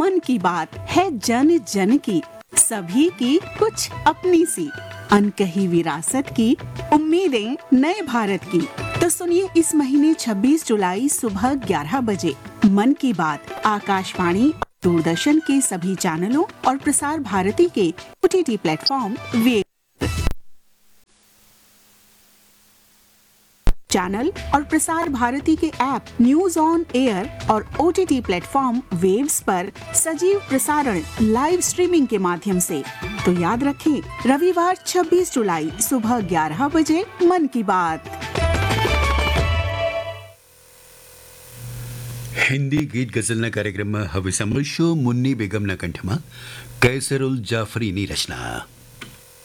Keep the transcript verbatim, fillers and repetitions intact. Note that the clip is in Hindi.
मन की बात है जन जन की, सभी की कुछ अपनी सी, अनकही विरासत की, उम्मीदें नए भारत की। तो सुनिए इस महीने छब्बीस जुलाई सुबह ग्यारह बजे मन की बात आकाशवाणी, दूरदर्शन के सभी चैनलों और प्रसार भारती के ओटीटी प्लेटफॉर्म वे चैनल और प्रसार भारती के ऐप न्यूज ऑन एयर और ओटीटी प्लेटफॉर्म वेव्स पर सजीव प्रसारण लाइव स्ट्रीमिंग के माध्यम से। तो याद रखें, रविवार छब्बीस जुलाई सुबह ग्यारह बजे मन की बात। हिंदी गीत गઝલના કાર્યક્રમમાં હવે સાંભળશો મુન્ની બેગમના કંઠમાં કૈસરુલ જાફરીની રચના।